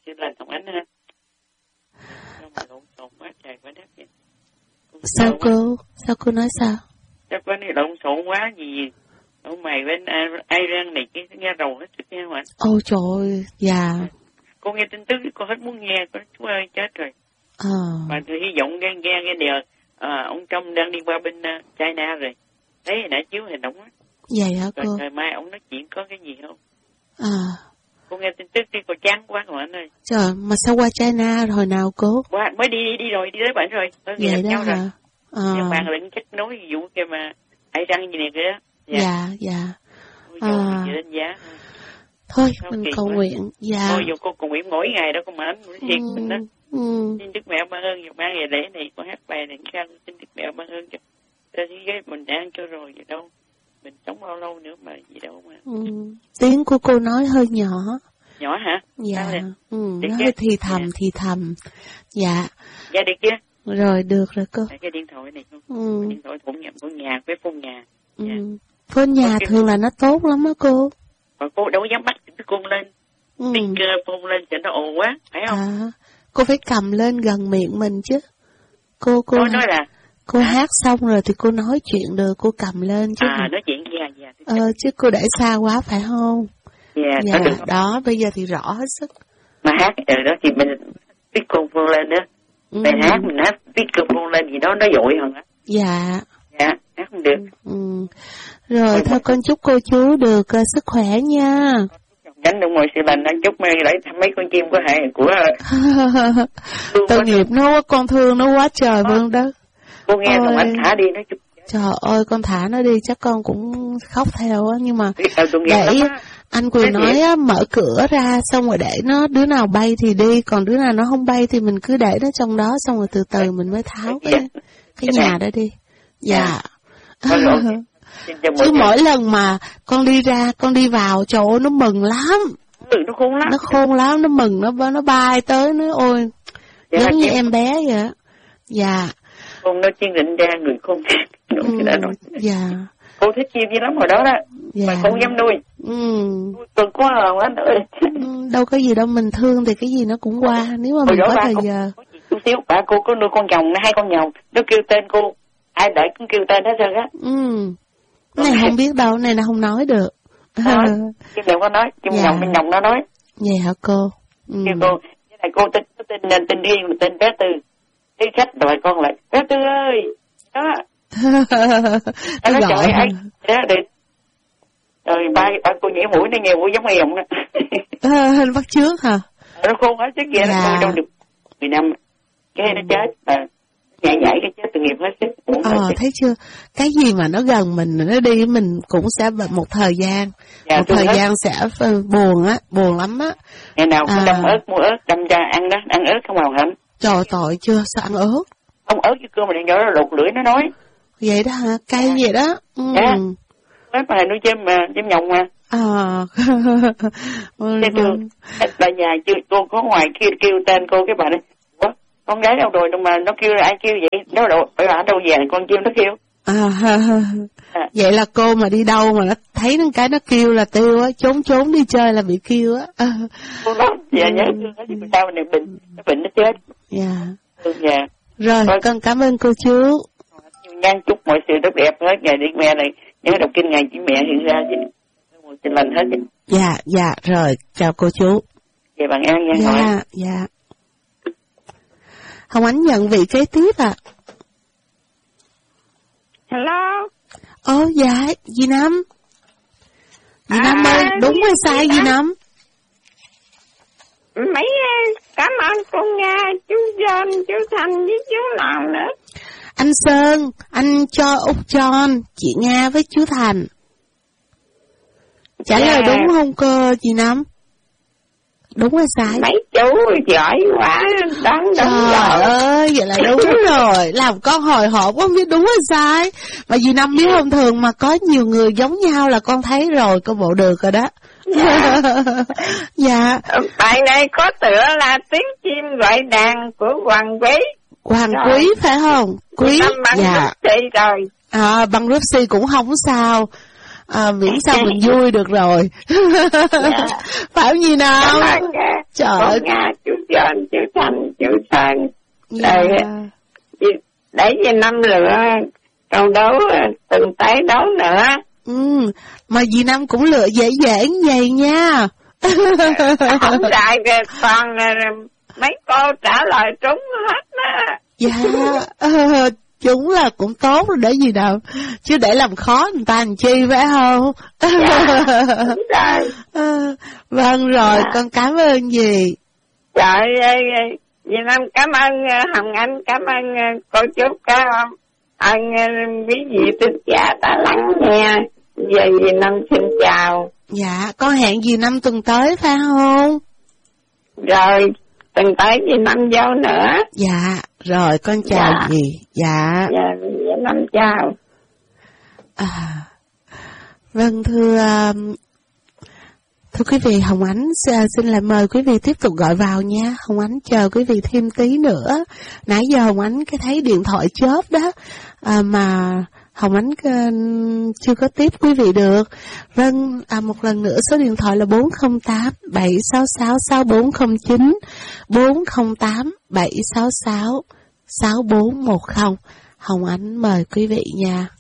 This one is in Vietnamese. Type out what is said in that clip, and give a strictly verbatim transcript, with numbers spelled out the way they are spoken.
chữa lành Hồng Ánh ha. Sao mà lộn xộn quá trời quá đất vậy? Sao cô? Sao cô nói sao? Chắc có này lộn xộn quá gì. Ông mày bên ai răng này cái nghe rầu hết sức nha anh. Ôi trời ơi, dạ. Cô nghe tin tức cô hết muốn nghe, cô nói chú ơi chết rồi. Ờ. Mà tôi hy vọng nghe nghe nghe điều à, ông Trump đang đi qua bên uh, China rồi. Thấy hồi nãy chiếu hình ổng á. Vậy hả rồi cô? Rồi mai ổng nói chuyện có cái gì không? À. Cô nghe tin tức đi cô chán quá rồi anh ơi. Trời, mà sao qua China hồi nào cô? Qua, mới đi đi đi rồi, đi tới bệnh rồi. Tôi vậy đó hả? Rồi. À. Nhưng mà định kết nối vụ kia mà ai răng gì này kìa. Dạ, dạ. dạ. Ôi à. Dồi, đánh giá thôi. Thôi, sao mình cầu nguyện. Dạ. Thôi dù cô cầu nguyện mỗi ngày đó con mà anh thiệt ừ. mình đó. Ừ. Xin Đức Mẹ ban ơn, dù ba ngày lễ này con hát bài này sao xin Đức Mẹ ban ơn cho cho thế giới mình đang cho rồi vậy đâu. Mình sống bao lâu nữa mà gì đâu mà. Ừ. Tiếng của cô nói hơi nhỏ. Nhỏ hả? Dạ. Ừ, nó hơi thì thầm, dạ. thì thầm. Dạ. Dạ được chưa? Rồi, được rồi cô. Cái điện thoại này không? Ừ. Điện thoại phone nhà, phone nhà, với phone nhà. Ừ. Phone nhà okay. Thường là nó tốt lắm á cô. Mà cô đâu dám bắt cái con lên. Ừ. Speaker phone lên cho nó ồn quá, phải không? À, cô phải cầm lên gần miệng mình chứ. Cô, cô... Nói, nói là... Cô à? Hát xong rồi thì cô nói chuyện được, cô cầm lên chứ. À, nói chuyện dạ, dạ. Ờ, chứ cô để xa quá phải không? Dạ, dạ đó, đó, bây giờ thì rõ hết sức. Mà hát ở đó thì mình viết con phone lên đó. Ừ. Mình hát, mình hát viết con phone lên gì đó nó dội hơn á. Dạ. Dạ, hát không được. Ừ. Rồi, thôi con chúc cô chú được uh, sức khỏe nha. Tránh được mọi sự lành, anh chúc mấy để thăm mấy con chim có hệ của... Tội nghiệp nó, con thương nó quá trời vương đó. Cô nghe rồi anh thả đi nó chúc. Trời ơi, con thả nó đi, chắc con cũng khóc theo á, nhưng mà để anh Quyền nói á, mở cửa ra xong rồi để nó, đứa nào bay thì đi, còn đứa nào nó không bay thì mình cứ để nó trong đó, xong rồi từ từ mình mới tháo cái, cái nhà đó đi. Dạ. Chứ mỗi lần mà con đi ra, con đi vào, trời ơi, nó mừng lắm. Ừ, nó khôn lắm. Nó khôn lắm, nó mừng, nó nó bay tới, nó ôi, dạ, giống như em bé vậy á. Dạ. Con nói chuyên định ra người khôn. Ừ, dạ. Cô thích chim dữ lắm hồi đó đó. Dạ. Mà không dám nuôi. Ừ. Tôi có hờn lắm ơi. Đâu có gì đâu, mình thương thì cái gì nó cũng qua, nếu mà mình có thời cô, giờ. Chút xíu, bà cô có nuôi con chồng, hai con nhồng, nó kêu tên cô, ai đợi cũng kêu tên hết trơn á. Ừ. Này không biết đâu, này nó không nói được. Nói, chứ đừng có nói, chứ dạ. nhồng bên nhồng nó nói. Vậy hả cô? Ừ. Kêu cô, cái này cô tên, tên, tên, tên riêng là tên bé Tư. Cái khách đòi con lại, bé Tư ơi, đó. Nó nói trời ơi, đó đi. Rồi ba, ba cô nhảy mũi, nó nghe mũi giống heo đó. Hình bắt trước hả? Nó khôn hết chứ kìa, nó đâu được mười năm. Cái nó chết, à, nhảy nhảy cái chết tội nghiệp hết sức. Ờ, thấy chưa? Cái gì mà nó gần mình, nó đi mình cũng sẽ một thời gian. Dạ, một thời hết. gian sẽ buồn á, buồn lắm á. Ngày nào cũng à. đâm ớt, mua ớt, đâm ra ăn đó, ăn ớt không vào hả? Trời tội chưa, sao ăn ớt? Không ớt chứ cơm mà nhỏ nó lột lưỡi nó nói. Vậy đó hả? Cay à. Vậy đó. Ừ. Dạ. Mấy bà nuôi chim mà, chim nhồng mà. À. Thế thường, bà nhà chưa, cô có ngoài kêu, kêu tên cô cái bà này. Ủa, con gái đâu rồi đâu mà nó kêu là ai kêu vậy? Nó đâu, ở đâu về con chim nó kêu. À, à. Vậy là cô mà đi đâu mà nó thấy cái nó kêu là tiêu á, trốn trốn đi chơi là bị kêu á. À. Cô nói, dạ nhớ thương nó, chứ sao này bệnh, nó bệnh nó chết. Dạ. Ừ, dạ. Rồi, rồi, con cảm ơn cô chú. Nhan chúc mọi sự tốt đẹp hết, ngày Đức Mẹ này, nhớ đọc kinh ngày chỉ mẹ hiện ra chứ. Tình lành hết. Dạ, dạ, rồi, chào cô chú. Dạ, bạn An nha. Dạ, hỏi. Dạ. Hồng Ánh nhận vị kế tiếp ạ. À. Hello. Ồ, dạ, dì Năm. Dì à, Năm ơi, đúng hay sai dì Năm? Mấy cảm ơn con Nga, chú John, chú Thanh với chú nào nữa. Anh Sơn, anh cho Út John, chị Nga với chú Thành. Trả lời đúng không cơ chị Năm? Đúng hay sai? Mấy chú giỏi quá, đáng đúng trời ơi, vậy là đúng rồi. Làm con hồi hộp không biết đúng hay sai. Mà dì Năm biết không, thường mà có nhiều người giống nhau là con thấy rồi, có bộ được rồi đó. Dạ. Dạ. Bài này có tựa là tiếng chim gọi đàn của Hoàng Quý. Hoàng rồi. Quý phải không? Quý. Bằng dạ. Rupsi rồi. À, bằng Rupsi cũng không sao. à, miễn sao mình vui được rồi. Dạ. Phải không gì nào? Trời ơi. Nga, chú John, chú Thành, chú Sơn. Dạ. Để về năm lựa câu đấu từng tới đấu nữa. Ừ, mà dì Năm cũng lựa dễ dễ như vậy nha. Không lại toàn mấy cô trả lời trúng hết á. Dạ, uh, chúng là cũng tốt rồi để gì đâu, chứ để làm khó người ta làm chi phải không? Dạ, đúng rồi. Uh, vâng rồi, dạ. Con cảm ơn dì. Trời ơi, dì Năm cảm ơn Hồng Anh, cảm ơn cô chú cảm ơn anh quý vị tin giả đã lắng nghe. Giờ dì Năm xin chào. Dạ, con hẹn dì Năm tuần tới phải không? Rồi, tuần tới dì Năm vô nữa. Dạ, rồi con chào dạ. dì. Dạ. Dạ, dì Năm chào. À, vâng thưa thưa quý vị, Hồng Ánh xin lại mời quý vị tiếp tục gọi vào nha. Hồng Ánh chờ quý vị thêm tí nữa. Nãy giờ Hồng Ánh cái thấy điện thoại chớp đó, à, mà Hồng Ánh uh, chưa có tiếp quý vị được. Vâng, à, một lần nữa số điện thoại là bốn không tám bảy sáu sáu sáu bốn không chín, bốn không tám bảy sáu sáu sáu bốn một không. Hồng Ánh mời quý vị nha.